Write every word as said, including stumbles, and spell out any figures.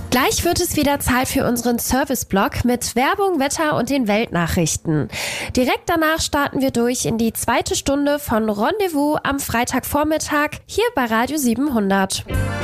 Gleich wird es wieder Zeit für unseren Service-Blog mit Werbung, Wetter und den Weltnachrichten. Direkt danach starten wir durch in die zweite Stunde von Rendezvous am Freitagvormittag hier bei Radio siebenhundert.